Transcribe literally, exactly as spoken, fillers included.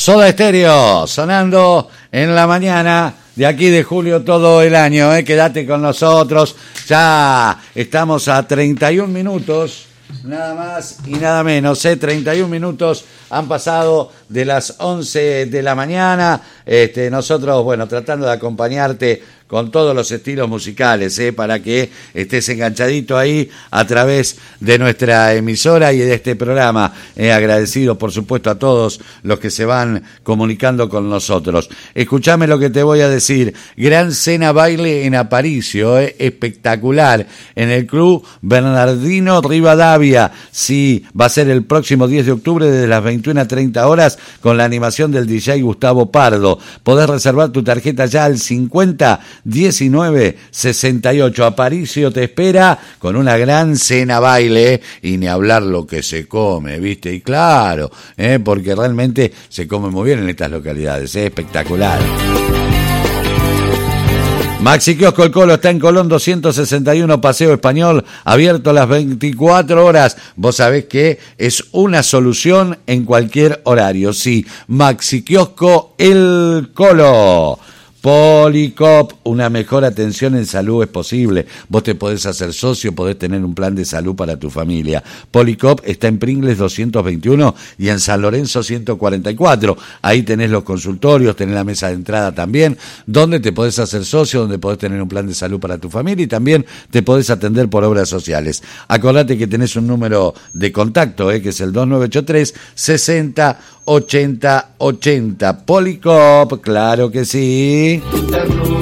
Soda Stereo, sonando en la mañana de aquí de julio todo el año, ¿eh? Quédate con nosotros, ya estamos a treinta y un minutos, nada más y nada menos, ¿eh? treinta y un minutos han pasado de las once de la mañana, este, nosotros, bueno, tratando de acompañarte con todos los estilos musicales, ¿eh? Para que estés enganchadito ahí a través de nuestra emisora y de este programa. Eh, agradecido, por supuesto, a todos los que se van comunicando con nosotros. Escuchame lo que te voy a decir. Gran cena baile en Aparicio, ¿eh? Espectacular, en el Club Bernardino Rivadavia. Sí, va a ser el próximo diez de octubre desde las veintiuna a treinta horas con la animación del D J Gustavo Pardo. Podés reservar tu tarjeta ya al cincuenta diecinueve sesenta y ocho. Aparicio te espera con una gran cena baile, ¿eh? Y ni hablar lo que se come, ¿viste? Y claro, ¿eh? Porque realmente se come muy bien en estas localidades, ¿eh? Espectacular. Maxi Kiosco El Colo está en Colón doscientos sesenta y uno, Paseo Español, abierto las veinticuatro horas. Vos sabés que es una solución en cualquier horario. Sí, Maxi Kiosco El Colo. Policop, una mejor atención en salud es posible. Vos te podés hacer socio, podés tener un plan de salud para tu familia. Policop está en Pringles doscientos veintiuno y en San Lorenzo ciento cuarenta y cuatro. Ahí tenés los consultorios, tenés la mesa de entrada también, donde te podés hacer socio, donde podés tener un plan de salud para tu familia y también te podés atender por obras sociales. Acordate que tenés un número de contacto, eh, que es el dos nueve ocho tres sesenta ochenta ochenta. Policop, claro que sí.